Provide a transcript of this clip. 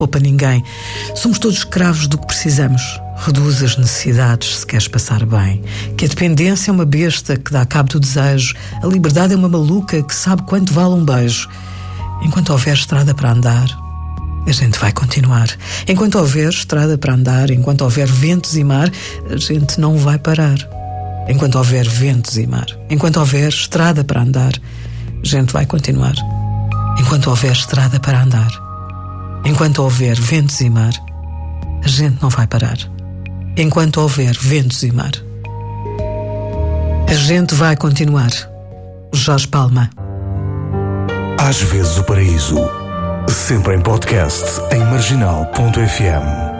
poupa ninguém. Somos todos escravos do que precisamos. Reduz as necessidades se queres passar bem. Que a dependência é uma besta que dá cabo do desejo. A liberdade é uma maluca que sabe quanto vale um beijo. Enquanto houver estrada para andar, a gente vai continuar. Enquanto houver estrada para andar, enquanto houver ventos e mar, a gente não vai parar. Enquanto houver ventos e mar, enquanto houver estrada para andar, a gente vai continuar. Enquanto houver estrada para andar, enquanto houver ventos e mar, a gente não vai parar. Enquanto houver ventos e mar, a gente vai continuar. Jorge Palma. Às vezes o paraíso, sempre em podcast em marginal.fm.